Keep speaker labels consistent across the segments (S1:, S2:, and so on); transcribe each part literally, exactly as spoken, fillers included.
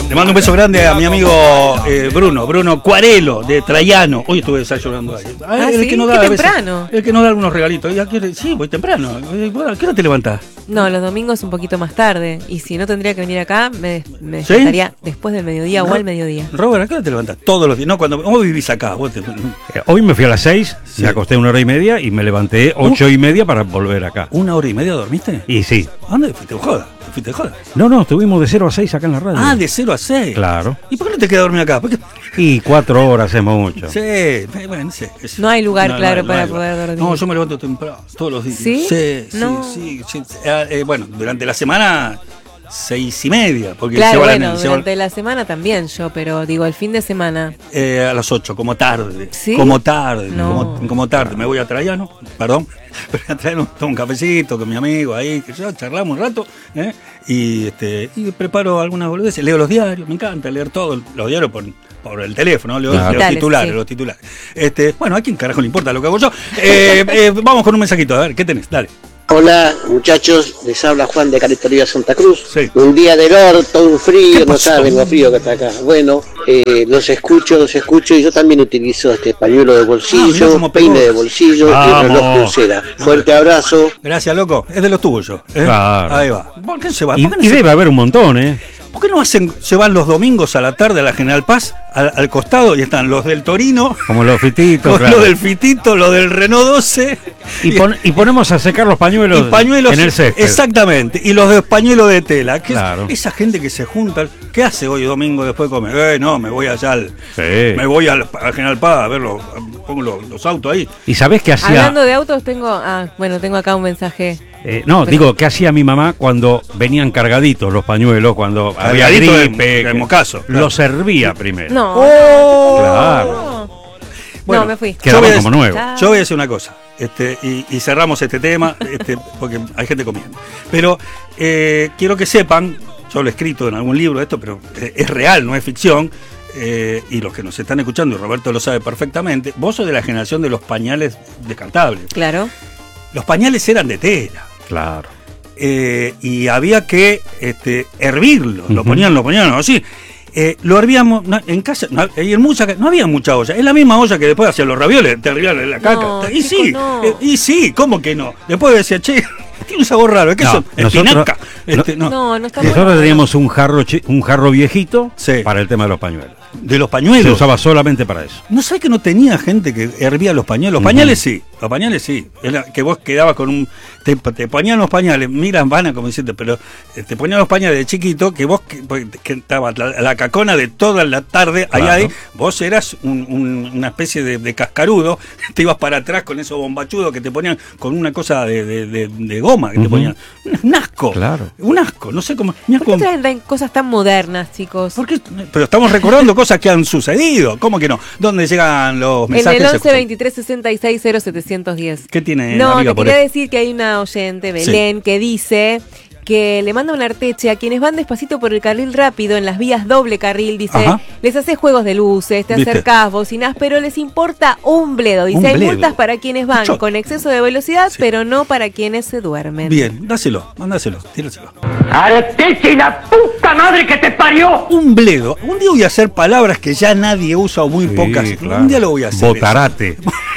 S1: Le mando un beso grande a mi amigo eh, Bruno, Bruno Cuarelo, de Traiano. Hoy estuve desayunando ahí.
S2: Ah,
S1: el
S2: ¿sí?
S1: que nos
S2: Qué
S1: da,
S2: temprano.
S1: Veces, el que nos da algunos regalitos. ¿Y a qué hora? Sí, voy temprano. ¿A qué hora te levantás?
S2: No, los domingos un poquito más tarde. Y si no tendría que venir acá, me, me
S1: ¿Sí?
S2: despertaría después del mediodía o al mediodía.
S1: Robert, ¿a qué hora te levantás? Todos los días. No, cuando vos vivís acá. Vos te...
S3: eh, hoy me fui a las seis, sí. Me acosté una hora y media y me levanté ocho uh, y media para volver acá.
S1: ¿Una hora y media dormiste?
S3: Y sí.
S1: ¿A dónde fuiste? ¿Joda? ¿Te fuiste de joda?
S3: No, no, estuvimos de cero a seis acá en la radio.
S1: Ah, de cero a seis.
S3: Claro.
S1: ¿Y por qué no te quedas dormido acá? Porque...
S3: Y cuatro horas es mucho.
S1: Sí, bueno, sí. Es...
S2: No hay lugar,
S1: no,
S2: claro,
S1: no,
S2: para
S1: no
S2: poder dormir.
S1: No, yo me levanto temprano, todos los días.
S2: ¿Sí?
S1: Sí,
S2: no.
S1: sí, sí. sí. Eh, eh, bueno, durante la semana... Seis y media, porque
S2: claro,
S1: se va
S2: bueno,
S1: la,
S2: durante
S1: va...
S2: la semana también yo, pero digo, el fin de semana.
S1: Eh, a las ocho, como tarde.
S2: ¿Sí?
S1: Como tarde,
S2: no.
S1: como, como tarde. Me voy a Traiano, perdón, pero a Traiano tomo un cafecito con mi amigo ahí, que yo charlamos un rato, ¿eh? y este y preparo algunas boludeces, leo los diarios, me encanta leer todo, los diarios por, por el teléfono, leo claro. los titulares, sí. los titulares. Este, bueno, ¿a quién carajo le importa lo que hago yo? Eh, eh, vamos con un mensajito, a ver, ¿qué tenés? Dale.
S4: Hola muchachos, les habla Juan de Carretera Santa Cruz.
S1: Sí.
S4: Un día del orto, un frío, no saben lo frío que está acá. Bueno, eh, los escucho, los escucho y yo también utilizo este pañuelo de bolsillo, ah, peine de bolsillo Vamos. y reloj pulsera. Fuerte abrazo.
S1: Gracias, loco. Es de los tuyos. ¿eh?
S3: Claro.
S1: Ahí va. ¿Por qué se va?
S3: Y,
S1: ¿Por qué no
S3: y
S1: se...
S3: debe haber un montón, ¿eh?
S1: ¿Por qué no hacen, se van los domingos a la tarde a la General Paz, al, al costado, y están los del Torino,
S3: como los fititos,
S1: claro. los del Fitito, los del Renault doce,
S3: y, pon, y ponemos a secar los pañuelos,
S1: pañuelos
S3: en el césped?
S1: Exactamente, y los de pañuelos de tela. ¿Qué
S3: claro.
S1: es, esa gente que se junta, ¿qué hace hoy domingo después de comer? Eh, no, me voy allá al,
S3: sí.
S1: me voy al, al General Paz a ver los, pongo los, los autos ahí.
S3: ¿Y sabés qué hacía?
S2: Hablando de autos, tengo, ah, bueno, tengo acá un mensaje.
S3: Eh, no, pero... digo, ¿qué hacía mi mamá cuando venían cargaditos los pañuelos, cuando había gripe?
S1: En caso,
S3: claro. Los servía primero.
S2: No,
S1: oh,
S3: claro.
S2: Bueno, no, me fui.
S3: Quedaban como nuevos.
S1: Yo voy a decir una cosa, este, y, y cerramos este tema, este, porque hay gente comiendo. Pero eh, quiero que sepan, yo lo he escrito en algún libro esto, pero eh, es real, no es ficción. Eh, y los que nos están escuchando, y Roberto lo sabe perfectamente, vos sos de la generación de los pañales descartables.
S2: Claro.
S1: Los pañales eran de tela.
S3: Claro.
S1: Eh, y había que este, hervirlos. Uh-huh. Lo ponían, lo ponían así. Eh, lo hervíamos no, en casa. No, y en mucha, no había mucha olla. Es la misma olla que después hacían los ravioles. Te hervían la caca.
S2: No,
S1: y
S2: chico,
S1: sí,
S2: no.
S1: eh, y sí, ¿cómo que no? Después decía, che, tiene un sabor raro. ¿Es que
S3: no,
S1: eso? Espinaca. Este, no,
S2: no, no está
S3: Nosotros
S2: bueno.
S3: teníamos un jarro, un jarro viejito
S1: sí.
S3: para el tema de los pañuelos.
S1: De los pañuelos.
S3: Se usaba solamente para eso.
S1: ¿No sabes que no tenía gente que hervía los pañuelos? Los pañales uh-huh. sí, los pañales sí. Era que vos quedabas con un... Te, te ponían los pañales, miran vana como diciendo, pero te ponían los pañales de chiquito, que vos, que, que estaba la, la cacona de toda la tarde, claro. ahí, ahí, vos eras un, un, una especie de, de cascarudo, te ibas para atrás con esos bombachudos que te ponían con una cosa de, de, de, de goma, que uh-huh. te ponían. Un asco.
S3: Claro.
S1: Un asco, no sé cómo...
S2: ¿Por qué traen cosas tan modernas, chicos?
S1: ¿Por qué? Pero estamos recordando cosas que han sucedido. ¿Cómo que no? ¿Dónde llegan los mensajes?
S2: En el once veintitrés sesenta y seis cero setecientos diez.
S1: ¿Qué tiene?
S2: No,
S1: amiga,
S2: te quería decir que hay una oyente, Belén, sí. que dice que le manda un arteche a quienes van despacito por el carril rápido en las vías doble carril, dice, ajá. les haces juegos de luces, te ¿Viste? acercás, bocinás, pero les importa un bledo. Dice, un hay bledo. multas para quienes van Yo. con exceso de velocidad, sí. pero no para quienes se duermen.
S1: Bien, dáselo, mandáselo, tíraselo.
S5: ¡Arteche y la puta madre que te parió!
S1: Un bledo. Un día voy a hacer palabras que ya nadie usa o muy sí, pocas.
S3: Claro.
S1: Un día lo voy a hacer.
S3: Botarate.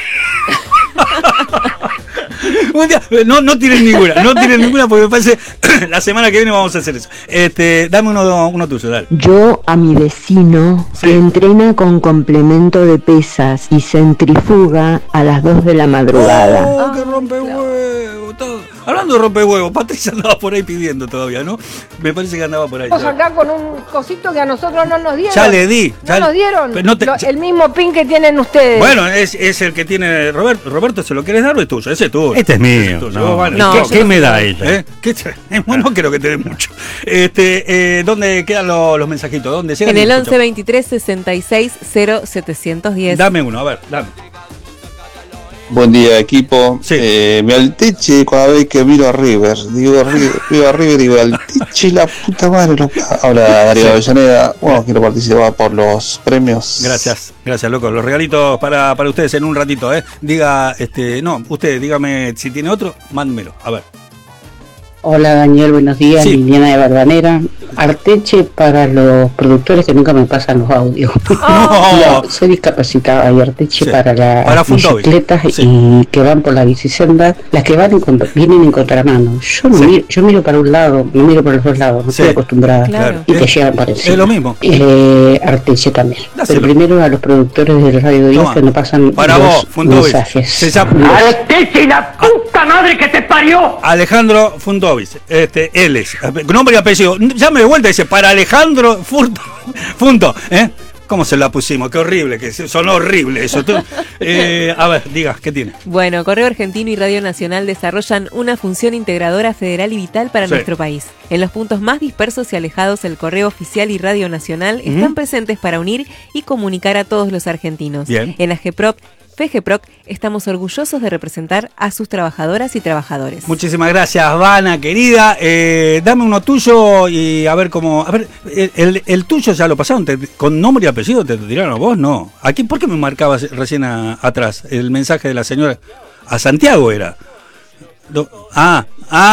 S1: Un día, no, no tienen ninguna, no tienen ninguna porque me parece la semana que viene vamos a hacer eso. Este, dame uno, uno tuyo, dale.
S6: Yo a mi vecino sí. que entrena con complemento de pesas y centrifuga a las dos de la madrugada.
S1: Oh, oh que rompe huevo, todo. Hablando de rompe huevo, Patricia andaba por ahí pidiendo todavía, ¿no? Me parece que andaba por ahí.
S7: Estamos acá con un cosito que a nosotros no nos dieron.
S1: Ya le di. Ya
S7: no nos dieron
S1: no te,
S7: lo,
S1: ya.
S7: el mismo pin que tienen ustedes.
S1: Bueno, es, es el que tiene Roberto. Roberto, ¿se lo quieres dar o es tuyo? Ese es tuyo.
S3: Este es mío.
S1: Es tuyo.
S3: No,
S1: Vale.
S3: no, ¿Qué, ¿Qué me da ella?
S1: ¿Eh? ¿Qué te, bueno, creo que te dé mucho. Este, eh, ¿Dónde quedan los, los mensajitos? ¿Dónde llegan?
S2: En el once veintitrés sesenta y seis cero setecientos diez.
S1: Dame uno, a ver, dame.
S8: Buen día, equipo.
S1: Sí.
S8: Eh, me alteche cada vez que miro a River. Digo, River, digo a River, digo, alteche la puta madre. No. Habla Darío sí. Avellaneda. Bueno, quiero participar por los premios.
S1: Gracias, gracias, loco. Los regalitos para, para ustedes en un ratito, ¿eh? Diga, este, no, usted, dígame si tiene otro, mándemelo. A ver.
S9: Hola Daniel, buenos días,
S1: sí.
S9: Liliana de Barbanera. Arteche para los productores que nunca me pasan los audios.
S1: No.
S9: No, soy discapacitada y Arteche sí. para las
S1: para
S9: bicicletas
S1: sí.
S9: y que van por la bicisenda, las que van en contra, vienen en contramano. Yo no sí. miro, yo miro para un lado, no miro para los dos lados, no sí. estoy acostumbrada.
S1: Claro.
S9: Y te
S1: es,
S9: llevan para encima.
S1: Es lo mismo.
S9: Eh, Arteche también. Dáselo. Pero primero a los productores del Radio diez que me pasan
S1: para
S9: los
S1: vos,
S9: mensajes.
S5: Arteche y la puta madre que te parió.
S1: Alejandro Fundovis, este, él es, nombre y apellido, llame de vuelta y dice, para Alejandro Furto, Funto, ¿eh? ¿Cómo se la pusimos? Qué horrible, que sonó horrible eso. Tú, eh, a ver, diga, ¿qué tiene?
S2: Bueno, Correo Argentino y Radio Nacional desarrollan una función integradora federal y vital para sí. nuestro país. En los puntos más dispersos y alejados, el Correo Oficial y Radio Nacional uh-huh. están presentes para unir y comunicar a todos los argentinos.
S1: Bien.
S2: En AGEPROP, FEGEPROC, estamos orgullosos de representar a sus trabajadoras y trabajadores.
S1: Muchísimas gracias, Vana, querida. Eh, dame uno tuyo y a ver cómo... A ver, el, el tuyo ya lo pasaron, te, con nombre y apellido te tiraron a vos, no. Aquí, ¿por qué me marcabas recién a, atrás el mensaje de la señora? A Santiago era. No, ah,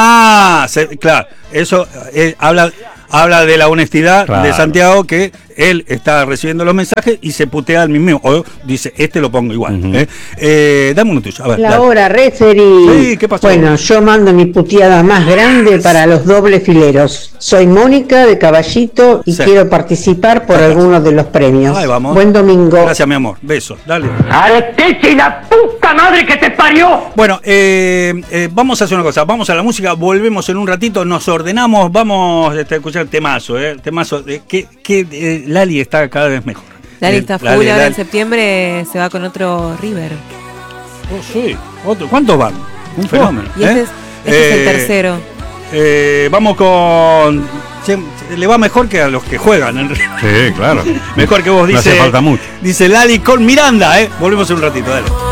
S1: ah, se, claro, eso eh, habla... Habla de la honestidad claro. de Santiago, que él está recibiendo los mensajes y se putea al mismo. O dice, este lo pongo igual. Uh-huh. ¿eh? Eh, dame uno tuyo. A ver,
S10: la
S1: dale.
S10: hora, Referee.
S1: Sí, ¿qué pasó?
S10: Bueno, yo mando mi puteada más grande para los dobles fileros. Soy Mónica de Caballito y sí. quiero participar por Gracias. algunos de los premios.
S1: Ahí vamos.
S10: Buen domingo.
S1: Gracias, mi amor. Besos. Dale.
S5: Arteche y la puta madre que te parió.
S1: Bueno, eh, eh, vamos a hacer una cosa. Vamos a la música. Volvemos en un ratito. Nos ordenamos. Vamos este, a escuchar el temazo. Eh, temazo. Eh, que que eh, Lali está cada vez mejor.
S2: Lali está full. Lali, ahora Lali. En septiembre se va con otro River.
S1: Oh, sí. Otro. ¿Cuántos van? Un oh, fenómeno.
S2: Y este,
S1: ¿eh?
S2: es, este eh, es el tercero.
S1: Eh, vamos con... Le va mejor que a los que juegan en
S3: Sí, claro.
S1: Mejor que vos, dice.
S3: No hace falta mucho.
S1: Dice Lali con Miranda, ¿eh? Volvemos en un ratito, dale.